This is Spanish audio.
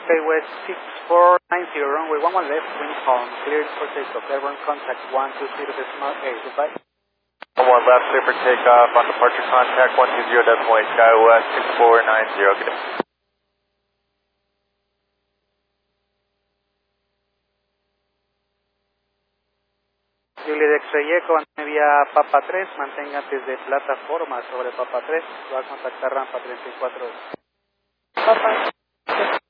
Skywest 6490, runway 11 left, wind calm, cleared for takeoff, airborne contact 120.8, goodbye. 11 left, clear for takeoff, on departure contact 120.8, Skywest 6490, good day. Juliet X-Ray Echo, vía Papa 3, mantenga desde plataforma sobre Papa 3, va a contactar rampa 34. Papa